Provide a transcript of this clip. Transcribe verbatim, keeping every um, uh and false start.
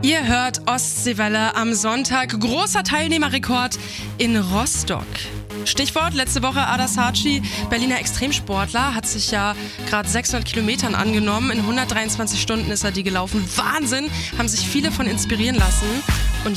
Ihr hört Ostseewelle am Sonntag. Großer Teilnehmerrekord in Rostock. Stichwort letzte Woche Ada Saatchi, Berliner Extremsportler, hat sich ja gerade sechshundert Kilometern angenommen. In hundertdreiundzwanzig Stunden ist er die gelaufen. Wahnsinn! Haben sich viele von inspirieren lassen. Und